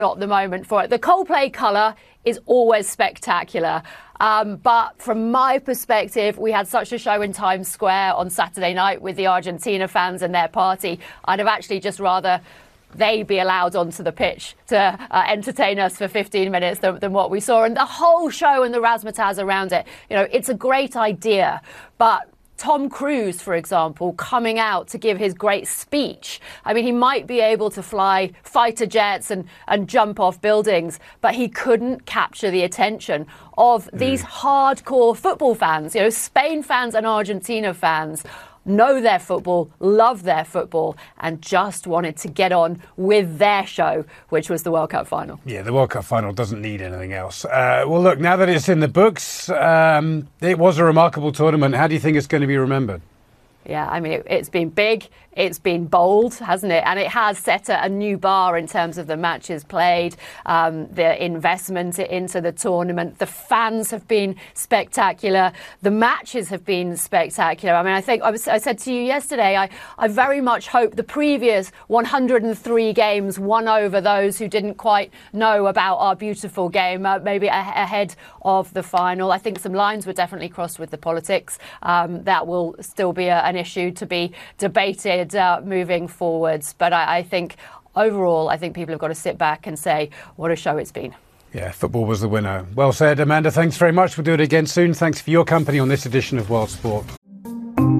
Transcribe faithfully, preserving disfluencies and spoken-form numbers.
not the moment for it. The Coldplay colour is always spectacular. Um, but from my perspective, we had such a show in Times Square on Saturday night with the Argentina fans and their party. I'd have actually just rather they be allowed onto the pitch to uh, entertain us for fifteen minutes than, than what we saw. And the whole show and the razzmatazz around it, you know, it's a great idea. But Tom Cruise, for example, coming out to give his great speech. I mean, he might be able to fly fighter jets and, and jump off buildings, but he couldn't capture the attention of these mm. hardcore football fans. You know, Spain fans and Argentina fans know their football, love their football, and just wanted to get on with their show, which was the World Cup final. Yeah, the World Cup final doesn't need anything else. Uh, well, look, now that it's in the books, um, it was a remarkable tournament. How do you think it's going to be remembered? Yeah, I mean, it, it's been big, it's been bold, hasn't it? And it has set a, a new bar in terms of the matches played, um, the investment into the tournament. The fans have been spectacular. The matches have been spectacular. I mean, I think I, was, I said to you yesterday, I, I very much hope the previous one hundred three games won over those who didn't quite know about our beautiful game, uh, maybe a, ahead of the final. I think some lines were definitely crossed with the politics. Um, that will still be a, an issue to be debated uh, moving forwards. But I, I think overall, I think people have got to sit back and say, what a show it's been. Yeah, football was the winner. Well said, Amanda. Thanks very much. We'll do it again soon. Thanks for your company on this edition of World Sport.